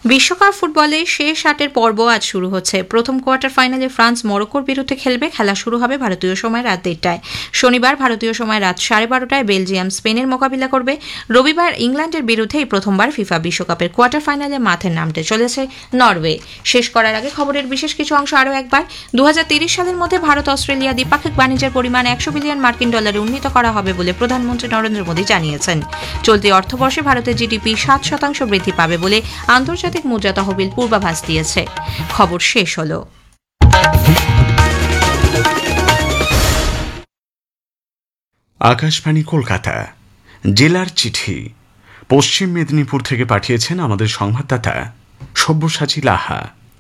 বিশ্বকাপ ফুটবলে শেষ ৮-এর পর্ব আজ শুরু হচ্ছে। প্রথম কোয়ার্টার ফাইনালে ফ্রান্স মরক্কোর বিরুদ্ধে খেলবে। খেলা শুরু হবে ভারতীয় সময় রাত ১:৩০টায়। শনিবার ভারতীয় সময় রাত 12:30টায় বেলজিয়াম স্পেনের মোকাবিলা করবে। রবিবার ইংল্যান্ডের বিরুদ্ধে এই প্রথমবার ফিফা বিশ্বকাপের কোয়ার্টার ফাইনালে মাঠে নামতে চলেছে নরওয়ে। শেষ করার আগে খবরের বিশেষ কিছু অংশ আরও একবার। ২০৩০ সালের মধ্যে ভারত অস্ট্রেলিয়া দ্বিপাক্ষিক বাণিজ্যের পরিমাণ $১০০ বিলিয়ন উন্নীত করা হবে বলে প্রধানমন্ত্রী নরেন্দ্র মোদী জানিয়েছেন। চলতি অর্থবর্ষে ভারতের জিডিপি ৭% বৃদ্ধি পাবে বলে আন্তর্জাতিক মুদ্রা তহবিল পূর্বাভাস দিয়েছে। খবর শেষ হলো। আকাশবাণী কলকাতা, জেলার চিঠি পশ্চিম মেদিনীপুর থেকে পাঠিয়েছেন আমাদের সংবাদদাতা সব্যসাচী লাহা।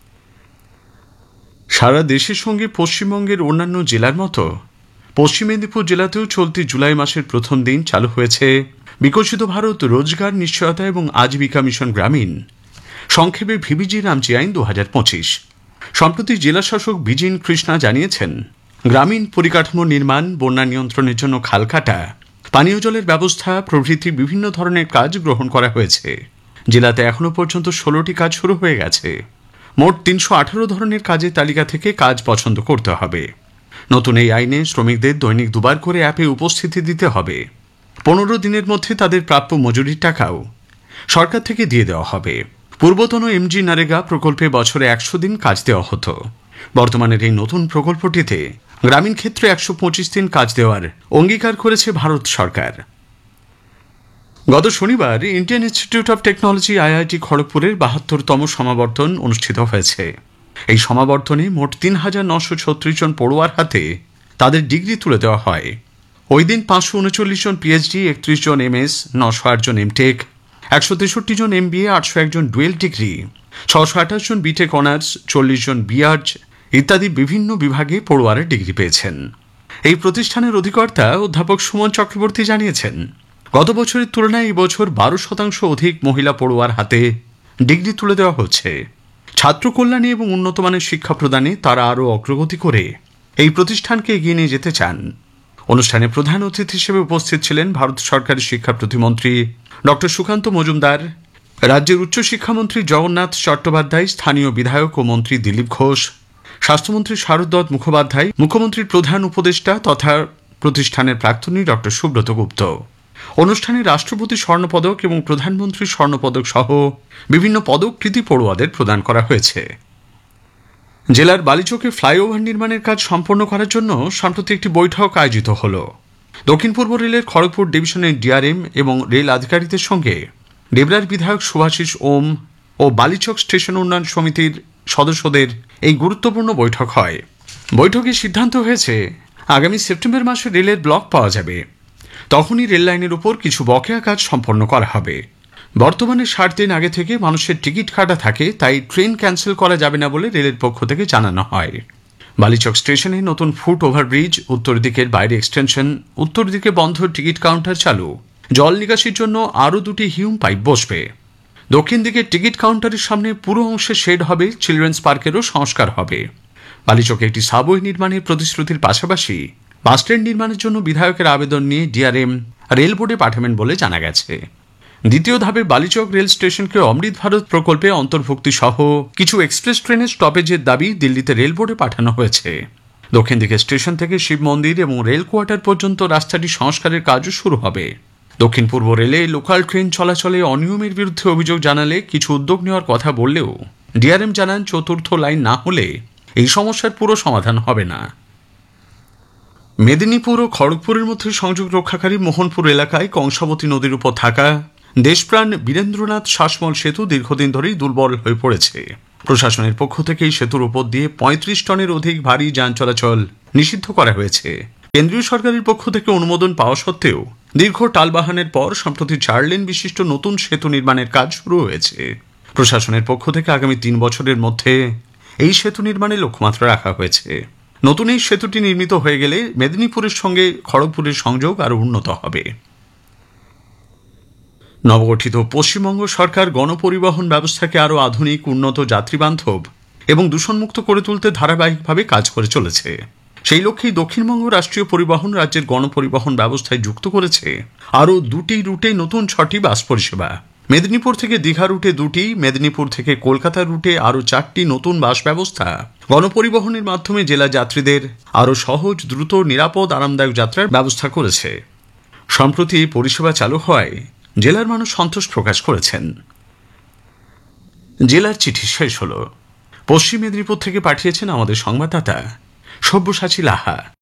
সারা দেশের সঙ্গে পশ্চিমবঙ্গের অন্যান্য জেলার মতো পশ্চিম মেদিনীপুর জেলাতেও চলতি জুলাই মাসের প্রথম দিন চালু হয়েছে বিকশিত ভারত রোজগার নিশ্চয়তা এবং আজীবিকা মিশন গ্রামীণ, সংক্ষেপে ভিবিজি রামজি আইন ২০২৫। সম্প্রতি জেলাশাসক বিজিন কৃষ্ণা জানিয়েছেন, গ্রামীণ পরিকাঠামো নির্মাণ, বন্যা নিয়ন্ত্রণের জন্য খাল কাটা, পানীয় জলের ব্যবস্থা প্রভৃতি বিভিন্ন ধরনের কাজ গ্রহণ করা হয়েছে। জেলাতে এখনো পর্যন্ত ১৬টি কাজ শুরু হয়ে গেছে। মোট ৩১৮ ধরনের কাজের তালিকা থেকে কাজ পছন্দ করতে হবে। নতুন এই আইনে শ্রমিকদের দৈনিক ২বার করে অ্যাপে উপস্থিতি দিতে হবে। ১৫ দিনের মধ্যে তাদের প্রাপ্য মজুরির টাকাও সরকার থেকে দিয়ে দেওয়া হবে। পূর্বতন এমজি নারেগা প্রকল্পে বছরে ১০০ দিন কাজ দেওয়া হতো। বর্তমানের এই নতুন প্রকল্পটিতে গ্রামীণ ক্ষেত্রে ১২৫ দিন কাজ দেওয়ার অঙ্গীকার করেছে ভারত সরকার। গত শনিবার Indian institute of technology IIT খড়গপুরের ৭২তম সমাবর্তন অনুষ্ঠিত হয়েছে। এই সমাবর্তনে মোট ৩,৯৩৬ জন পড়ুয়ার হাতে তাদের ডিগ্রি তুলে দেওয়া হয়। ওই দিন ৫৩৯ জন পিএইচডি, ৩১ জন এমএস, ৯০৮ জন এমটেক, ১৬৩ জন এমবিএ, ৮০১ জন ডুয়েল ডিগ্রি, ৬২৮ জন বিটেক অনার্স, ৪০ জন বিআর্চ ইত্যাদি বিভিন্ন বিভাগে পড়ুয়ারা ডিগ্রি পেয়েছেন। এই প্রতিষ্ঠানের অধিকর্তা অধ্যাপক সুমন চক্রবর্তী জানিয়েছেন, গত বছরের তুলনায় এই বছর ১২% অধিক মহিলা পড়ুয়ার হাতে ডিগ্রি তুলে দেওয়া হচ্ছে। ছাত্র কল্যাণে এবং উন্নতমানের শিক্ষা প্রদানে তারা আরও অগ্রগতি করে এই প্রতিষ্ঠানকে এগিয়ে নিয়ে যেতে চান। অনুষ্ঠানে প্রধান অতিথি হিসেবে উপস্থিত ছিলেন ভারত সরকারের শিক্ষা প্রতিমন্ত্রী ডক্টর সুকান্ত মজুমদার, রাজ্যের উচ্চশিক্ষামন্ত্রী জগন্নাথ চট্টোপাধ্যায়, স্থানীয় বিধায়ক ও মন্ত্রী দিলীপ ঘোষ, স্বাস্থ্যমন্ত্রী শারদ মুখোপাধ্যায়, মুখ্যমন্ত্রীর প্রধান উপদেষ্টা তথা প্রতিষ্ঠানের প্রাক্তনী ডক্টর সুব্রত গুপ্ত। অনুষ্ঠানে রাষ্ট্রপতি স্বর্ণপদক এবং প্রধানমন্ত্রীর স্বর্ণপদক সহ বিভিন্ন পদক কৃতি পড়ুয়াদের প্রদান করা হয়েছে। জেলার বালিচকে ফ্লাইওভার নির্মাণের কাজ সম্পন্ন করার জন্য সম্প্রতি একটি বৈঠক আয়োজিত হল। দক্ষিণ পূর্ব রেলের খড়গপুর ডিভিশনের ডিআরএম এবং রেল আধিকারিকদের সঙ্গে ডেবরার বিধায়ক শুভাশিস ওম ও বালিচক স্টেশন উন্নয়ন সমিতির সদস্যদের এই গুরুত্বপূর্ণ বৈঠক হয়। বৈঠকে সিদ্ধান্ত হয়েছে, আগামী সেপ্টেম্বর মাসে রেলের ব্লক পাওয়া যাবে, তখনই রেল লাইনের উপর কিছু বকেয়া কাজ সম্পন্ন করা হবে। বর্তমানে ৬০ দিন আগে থেকে মানুষের টিকিট কাটা থাকে, তাই ট্রেন ক্যান্সেল করা যাবে না বলে রেলের পক্ষ থেকে জানানো হয়। বালিচক স্টেশনে নতুন ফুট ওভারব্রিজ, উত্তর দিকের বাইরে এক্সটেনশন, উত্তর দিকে বন্ধ টিকিট কাউন্টার চালু, জল নিকাশির জন্য আরও ২টি হিউম পাইপ বসবে। দক্ষিণ দিকে টিকিট কাউন্টারের সামনে পুরো অংশে শেড হবে, চিলড্রেন্স পার্কেরও সংস্কার হবে। বালিচকে একটি সাবওয়ে নির্মাণের প্রতিশ্রুতির পাশাপাশি বাসস্ট্যান্ড নির্মাণের জন্য বিধায়কের আবেদন নিয়ে ডিআরএম রেল বোর্ডে পাঠাবেন বলে জানা গেছে। দ্বিতীয় ধাপে বালিচক রেল স্টেশনকে অমৃত ভারত প্রকল্পে অন্তর্ভুক্তি সহ কিছু এক্সপ্রেস ট্রেনের স্টপেজের দাবি দিল্লিতে রেল বোর্ডে পাঠানো হয়েছে। দক্ষিণ দিকে স্টেশন থেকে শিব মন্দির এবং রেল কোয়ার্টার পর্যন্ত রাস্তাটি সংস্কারের কাজও শুরু হবে। দক্ষিণ পূর্ব রেলে লোকাল ট্রেন চলাচলে অনিয়মের বিরুদ্ধে অভিযোগ জানালে কিছু উদ্যোগ নেওয়ার কথা বললেও ডিআরএম জানান, চতুর্থ লাইন না হলে এই সমস্যার পুরো সমাধান হবে না। মেদিনীপুর ও খড়গপুরের মধ্যে সংযোগ রক্ষাকারী মোহনপুর এলাকায় কংসাবতী নদীর উপর থাকা দেশপ্রাণ বীরেন্দ্রনাথ শাসমল সেতু দীর্ঘদিন ধরেই দুর্বল হয়ে পড়েছে। প্রশাসনের পক্ষ থেকে এই সেতুর উপর দিয়ে ৩৫ টনের অধিক ভারী যান চলাচল নিষিদ্ধ করা হয়েছে। কেন্দ্রীয় সরকারের পক্ষ থেকে অনুমোদন পাওয়া সত্ত্বেও দীর্ঘ টালবাহানের পর সম্প্রতি ৪ লেন বিশিষ্ট নতুন সেতু নির্মাণের কাজ শুরু হয়েছে। প্রশাসনের পক্ষ থেকে আগামী ৩ বছরের মধ্যে এই সেতু নির্মাণে লক্ষ্যমাত্রা রাখা হয়েছে। নতুন এই সেতুটি নির্মিত হয়ে গেলে মেদিনীপুরের সঙ্গে খড়গপুরের সংযোগ আরও উন্নত হবে। নবগঠিত পশ্চিমবঙ্গ সরকার গণপরিবহন ব্যবস্থাকে আরও আধুনিক, উন্নত, যাত্রীবান্ধব এবং দূষণমুক্ত করে তুলতে ধারাবাহিকভাবে কাজ করে চলেছে। সেই লক্ষ্যেই দক্ষিণবঙ্গ রাষ্ট্রীয় পরিবহন রাজ্যের গণপরিবহন ব্যবস্থায় যুক্ত করেছে আরও ২টি রুটে নতুন ৬টি বাস পরিষেবা। মেদিনীপুর থেকে দীঘা রুটে 2টি, মেদিনীপুর থেকে কলকাতা রুটে আরও 4টি নতুন বাস ব্যবস্থা গণপরিবহনের মাধ্যমে জেলা যাত্রীদের আরও সহজ, দ্রুত, নিরাপদ, আরামদায়ক যাত্রার ব্যবস্থা করেছে। সম্প্রতি পরিষেবা চালু হওয়ায় জেলার মানুষ সন্তোষ প্রকাশ করেছেন। জেলার চিঠি শেষ হল। পশ্চিম মেদিনীপুর থেকে পাঠিয়েছেন আমাদের সংবাদদাতা সব্যসাচী লাহা।